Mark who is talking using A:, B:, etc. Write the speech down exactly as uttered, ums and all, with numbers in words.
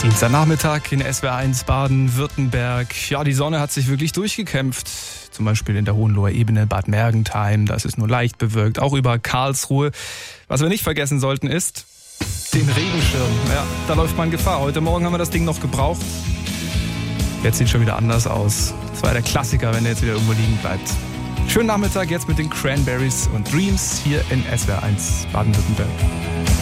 A: Dienstagnachmittag in S W R eins Baden-Württemberg. Ja, die Sonne hat sich wirklich durchgekämpft. Zum Beispiel in der Hohenloher Ebene, Bad Mergentheim. Da ist es nur leicht bewölkt. Auch über Karlsruhe. Was wir nicht vergessen sollten ist den Regenschirm. Ja, da läuft man Gefahr. Heute Morgen haben wir das Ding noch gebraucht. Jetzt sieht es schon wieder anders aus. Das war der Klassiker, wenn der jetzt wieder irgendwo liegen bleibt. Schönen Nachmittag jetzt mit den Cranberries und Dreams hier in S W R eins Baden-Württemberg.